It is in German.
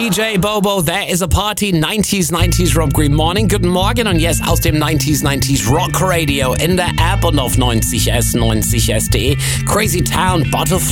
DJ Bobo, There is a Party, 90s Rob Green Morning. Guten Morgen und jetzt aus dem 90s Rock Radio in der App und auf 90s, 90s.de. Crazy Town, Butterfly.